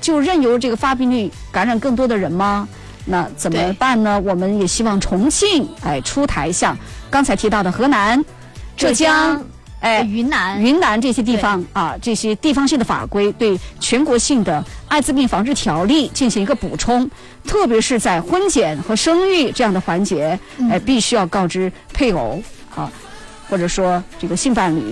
就任由这个发病率感染更多的人吗？那怎么办呢？我们也希望重庆出台像刚才提到的河南、浙江。 云南这些地方这些地方性的法规对全国性的艾滋病防治条例进行一个补充，特别是在婚检和生育这样的环节，必须要告知配偶或者说这个性伴侣。